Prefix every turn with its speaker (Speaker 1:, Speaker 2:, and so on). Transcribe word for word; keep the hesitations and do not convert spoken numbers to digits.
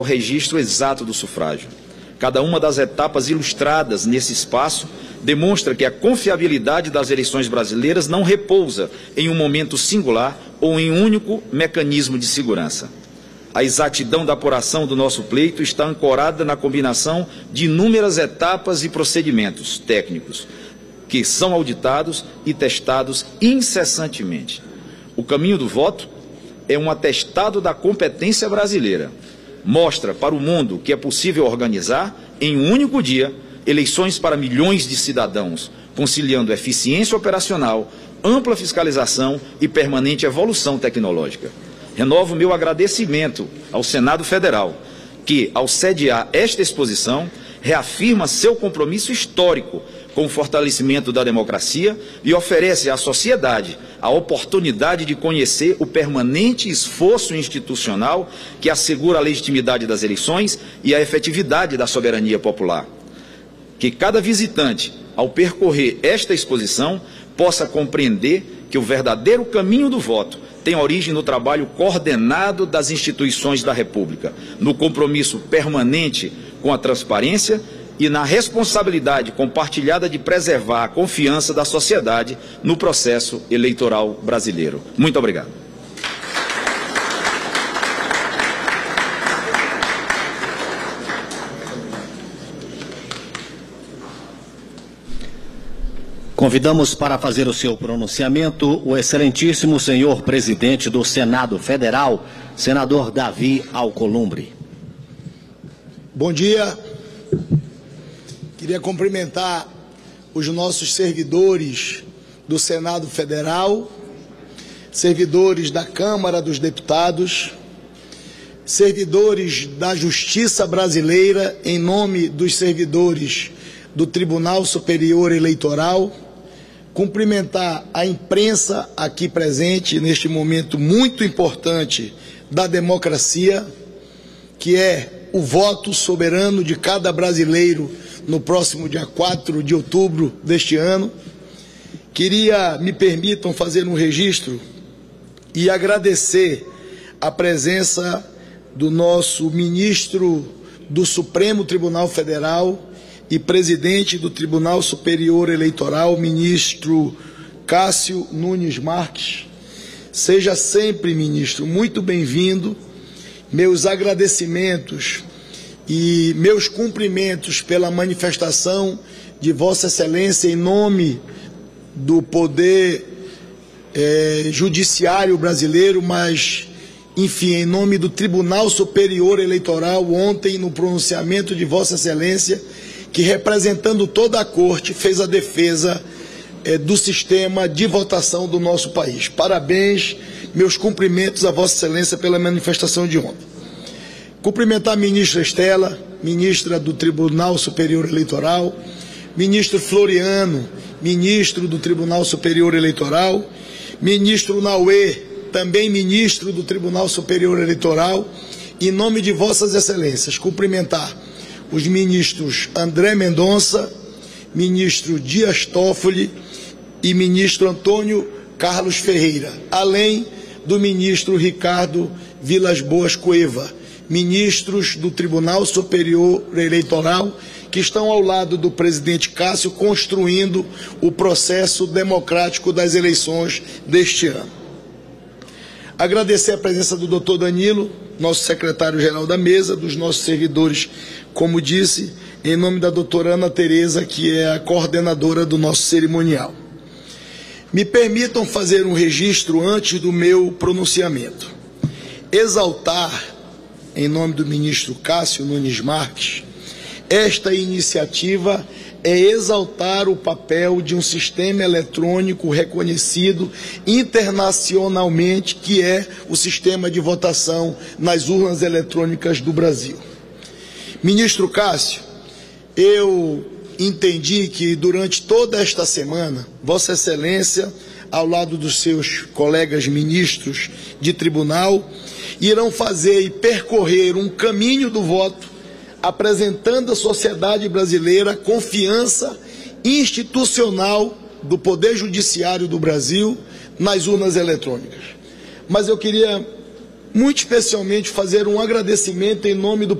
Speaker 1: o registro exato do sufrágio. Cada uma das etapas ilustradas nesse espaço demonstra que a confiabilidade das eleições brasileiras não repousa em um momento singular ou em um único mecanismo de segurança. A exatidão da apuração do nosso pleito está ancorada na combinação de inúmeras etapas e procedimentos técnicos que são auditados e testados incessantemente. O caminho do voto é um atestado da competência brasileira. Mostra para o mundo que é possível organizar, em um único dia, eleições para milhões de cidadãos, conciliando eficiência operacional, ampla fiscalização e permanente evolução tecnológica. Renovo meu agradecimento ao Senado Federal, que, ao sediar esta exposição, reafirma seu compromisso histórico com o fortalecimento da democracia e oferece à sociedade a oportunidade de conhecer o permanente esforço institucional que assegura a legitimidade das eleições e a efetividade da soberania popular. Que cada visitante, ao percorrer esta exposição, possa compreender que o verdadeiro caminho do voto tem origem no trabalho coordenado das instituições da República, no compromisso permanente com a transparência e na responsabilidade compartilhada de preservar a confiança da sociedade no processo eleitoral brasileiro. Muito obrigado.
Speaker 2: Convidamos para fazer o seu pronunciamento o excelentíssimo senhor presidente do Senado Federal, senador Davi Alcolumbre.
Speaker 3: Bom dia. Queria cumprimentar os nossos servidores do Senado Federal, servidores da Câmara dos Deputados, servidores da Justiça Brasileira, em nome dos servidores do Tribunal Superior Eleitoral, cumprimentar a imprensa aqui presente neste momento muito importante da democracia, que é o voto soberano de cada brasileiro no próximo dia quatro de outubro deste ano. Queria, me permitam fazer um registro e agradecer a presença do nosso ministro do Supremo Tribunal Federal e presidente do Tribunal Superior Eleitoral, ministro Cássio Nunes Marques. Seja sempre, ministro, muito bem-vindo. Meus agradecimentos e meus cumprimentos pela manifestação de Vossa Excelência em nome do Poder é, Judiciário brasileiro, mas, enfim, em nome do Tribunal Superior Eleitoral, ontem, no pronunciamento de Vossa Excelência, que, representando toda a Corte, fez a defesa é, do sistema de votação do nosso país. Parabéns, meus cumprimentos a Vossa Excelência pela manifestação de ontem. Cumprimentar a ministra Estela, ministra do Tribunal Superior Eleitoral, ministro Floriano, ministro do Tribunal Superior Eleitoral, ministro Nauê, também ministro do Tribunal Superior Eleitoral, em nome de Vossas Excelências, cumprimentar os ministros André Mendonça, ministro Dias Toffoli e ministro Antônio Carlos Ferreira, além do ministro Ricardo Vilas Boas Cueva, ministros do Tribunal Superior Eleitoral, que estão ao lado do presidente Cássio, construindo o processo democrático das eleições deste ano. Agradecer a presença do doutor Danilo, nosso secretário-geral da mesa, dos nossos servidores, como disse, em nome da doutora Ana Tereza, que é a coordenadora do nosso cerimonial. Me permitam fazer um registro antes do meu pronunciamento. Exaltar, em nome do ministro Cássio Nunes Marques, esta iniciativa é exaltar o papel de um sistema eletrônico reconhecido internacionalmente, que é o sistema de votação nas urnas eletrônicas do Brasil. Ministro Cássio, eu entendi que durante toda esta semana, Vossa Excelência, ao lado dos seus colegas ministros de tribunal, irão fazer e percorrer um caminho do voto, apresentando à sociedade brasileira a confiança institucional do Poder Judiciário do Brasil nas urnas eletrônicas. Mas eu queria muito especialmente fazer um agradecimento em nome do